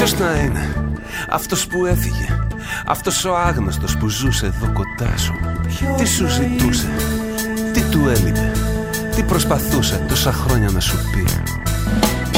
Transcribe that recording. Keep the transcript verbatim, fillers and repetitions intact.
Ποιος να είναι αυτός που έφυγε, αυτός ο άγνωστος που ζούσε εδώ κοντά σου? Τι σου ζητούσε, τι του έλειπε, τι προσπαθούσε τόσα χρόνια να σου πει?